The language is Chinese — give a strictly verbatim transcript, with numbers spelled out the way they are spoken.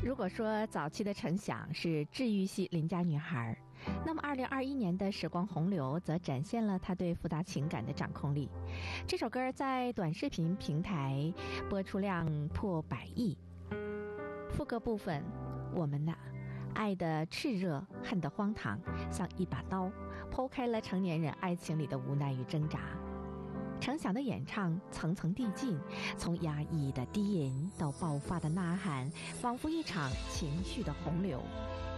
如果说早期的陈响是治愈系邻家女孩，那么二零二一年的《时光洪流》则展现了她对复杂情感的掌控力。这首歌在短视频平台播出量破百亿。副歌部分，我们呐，爱的炽热，恨的荒唐，像一把刀，剖开了成年人爱情里的无奈与挣扎。陈响的演唱层层递进，从压抑的低吟到爆发的呐喊，仿佛一场情绪的洪流。